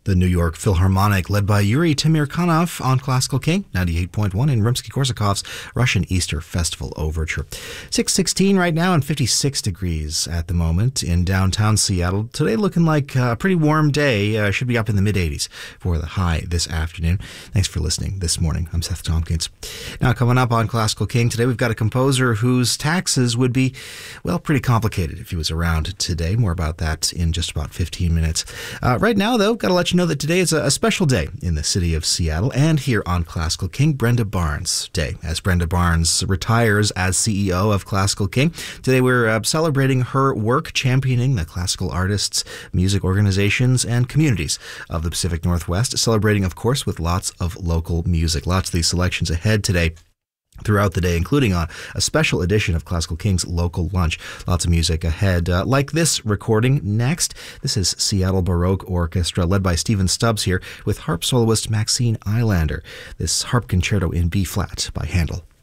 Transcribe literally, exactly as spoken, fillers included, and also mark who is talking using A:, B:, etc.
A: The New York Philharmonic, led by Yuri Temirkanov on Classical King, ninety-eight point one in Rimsky-Korsakov's Russian Easter Festival Overture. six sixteen right now and fifty-six degrees at the moment in downtown Seattle. Today looking like a pretty warm day. Uh, should be up in the mid-eighties for the high this afternoon. Thanks for listening this morning. I'm Seth Tompkins. Now coming up on Classical King today, we've got a composer whose taxes would be, well, pretty complicated if he was around today. More about that in just about fifteen minutes. Uh, right now, though, got to let you know that today is a, a special day in the city of Seattle, and here on Classical King, Brenda Barnes Day. As Brenda Barnes retires as C E O of Classical King, today we're uh, celebrating her work championing the classical artists, music organizations, and communities of the Pacific Northwest, celebrating, of course, with lots of local music. Lots of these selections ahead today throughout the day, including a, a special edition of Classical King's Local Lunch. Lots of music ahead, uh, like this recording next. This is Seattle Baroque Orchestra, led by Stephen Stubbs here, with harp soloist Maxine Eilander. This harp concerto in B-flat by Handel.